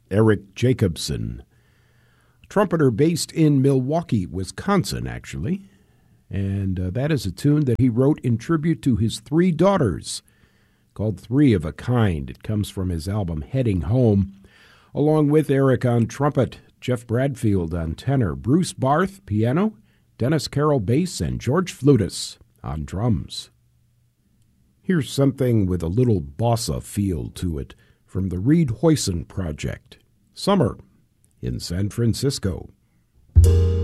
Eric Jacobson, a trumpeter based in Milwaukee, Wisconsin, actually. And that is a tune that he wrote in tribute to his three daughters, called Three of a Kind. It comes from his album Heading Home, along with Eric on trumpet, Jeff Bradfield on tenor, Bruce Barth piano, Dennis Carroll bass, and George Flutis on drums. Here's something with a little bossa feel to it from the Reed Hoyson Project, Summer in San Francisco.